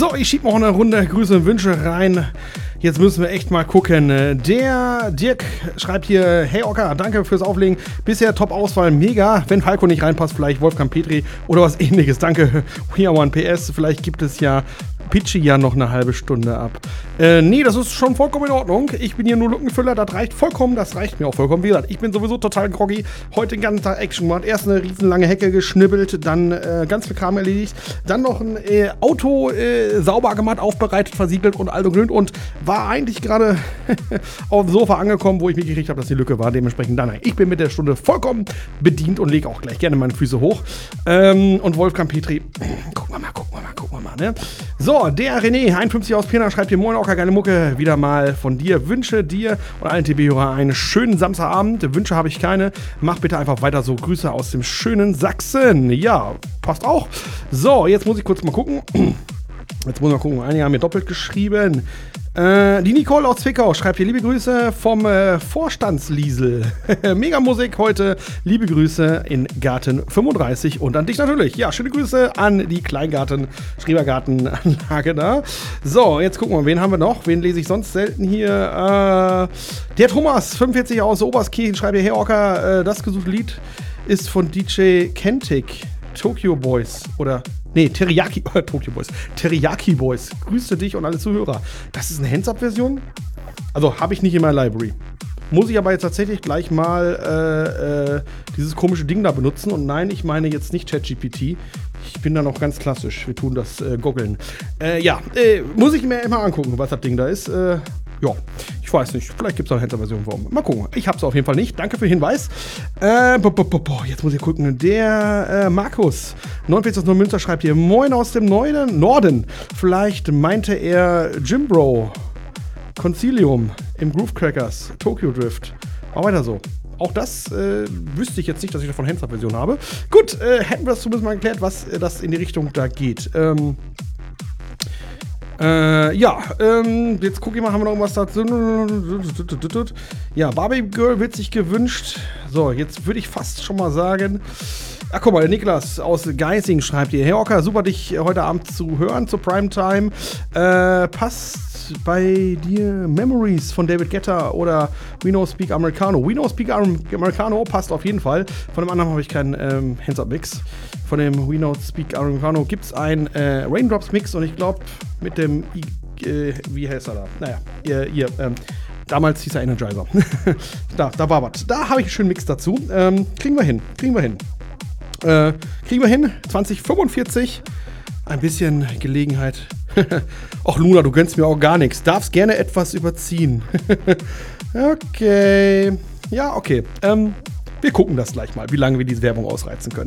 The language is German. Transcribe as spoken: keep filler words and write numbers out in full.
So, ich schieb noch eine Runde Grüße und Wünsche rein. Jetzt müssen wir echt mal gucken. Der Dirk schreibt hier, hey Ocker, danke fürs Auflegen. Bisher Top-Auswahl, mega. Wenn Falco nicht reinpasst, vielleicht Wolfgang Petri oder was ähnliches. Danke, We Are One P S. Vielleicht gibt es ja Pitchy ja noch eine halbe Stunde ab. Äh, nee, das ist schon vollkommen in Ordnung. Ich bin hier nur Lückenfüller, das reicht vollkommen, das reicht mir auch vollkommen. Wie gesagt, ich bin sowieso total groggy. Heute den ganzen Tag Action gemacht. Erst eine riesenlange Hecke geschnibbelt, dann äh, ganz viel Kram erledigt. Dann noch ein äh, Auto äh, sauber gemacht, aufbereitet, versiegelt und all und grün und war eigentlich gerade auf dem Sofa angekommen, wo ich mitgekriegt habe, dass die Lücke war. Dementsprechend dann, ich bin mit der Stunde vollkommen bedient und lege auch gleich gerne meine Füße hoch. Ähm, und Wolfgang Petri, gucken wir mal, gucken wir mal, gucken wir mal, ne? So, der René, einundfünfzig aus Pirna, schreibt hier, moin Ocker, geile Mucke, wieder mal von dir. Wünsche dir und allen T V-Hörern einen schönen Samstagabend. Wünsche habe ich keine. Mach bitte einfach weiter so. Grüße aus dem schönen Sachsen. Ja, passt auch. So, jetzt muss ich kurz mal gucken. Jetzt muss ich mal gucken. Einige haben mir doppelt geschrieben. Äh, die Nicole aus Zwickau schreibt hier, liebe Grüße vom äh, Vorstandsliesel. Mega Musik heute. Liebe Grüße in Garten fünfunddreißig und an dich natürlich. Ja, schöne Grüße an die Kleingarten, Schrebergartenanlage da. So, jetzt gucken wir, wen haben wir noch? Wen lese ich sonst selten hier? Äh, der Thomas, fünfundvierzig aus Oberskirchen, schreibt hier, hey Ocker, äh, das gesuchte Lied ist von D J Kentic, Tokyo Boys oder Nee, Teriyaki, äh, Tokyo Boys. Teriyaki Boys. Grüße dich und alle Zuhörer. Das ist eine Hands-Up-Version? Also, habe ich nicht in meiner Library. Muss ich aber jetzt tatsächlich gleich mal äh, äh, dieses komische Ding da benutzen. Und nein, ich meine jetzt nicht ChatGPT. Ich bin da noch ganz klassisch. Wir tun das äh, Goggeln. Äh, ja, äh, muss ich mir immer angucken, was das Ding da ist. Äh, ja, ich weiß nicht. Vielleicht gibt es auch eine Hands-Up-Version. Mal gucken. Ich habe es auf jeden Fall nicht. Danke für den Hinweis. Äh, bo, bo, bo, bo. Jetzt muss ich gucken. Der äh, Markus, neunundvierzig aus Neumünster, schreibt hier, moin aus dem Norden. Norden. Vielleicht meinte er Jimbro, Concilium im Groove Crackers, Tokyo Drift. Auch weiter so. Auch das äh, wüsste ich jetzt nicht, dass ich davon Hands-Up-Version habe. Gut, äh, hätten wir das zumindest mal geklärt, was äh, das in die Richtung da geht. Ähm, Äh, ja, ähm, jetzt gucke ich mal, haben wir noch irgendwas dazu? Ja, Barbie Girl wird sich gewünscht. So, jetzt würde ich fast schon mal sagen, ach guck mal, der Niklas aus Geising schreibt hier, hey Ocker, super dich heute Abend zu hören, zur Primetime. Äh, passt bei dir Memories von David Guetta oder We Know Speak Americano? We Know Speak Americano passt auf jeden Fall. Von dem anderen habe ich keinen ähm, Hands-Up-Mix. Von dem We Know Speak Americano gibt es einen äh, Raindrops-Mix und ich glaube mit dem, äh, wie heißt er da? Naja, ihr, ihr ähm, damals hieß er Energizer. da, da war was. Da habe ich einen schönen Mix dazu. Ähm, kriegen wir hin, kriegen wir hin. Äh, kriegen wir hin, zwanzig fünfundvierzig. Ein bisschen Gelegenheit. Och, Luna, du gönnst mir auch gar nichts. Darfst gerne etwas überziehen. Okay. Ja, okay. Ähm, wir gucken das gleich mal, wie lange wir diese Werbung ausreizen können.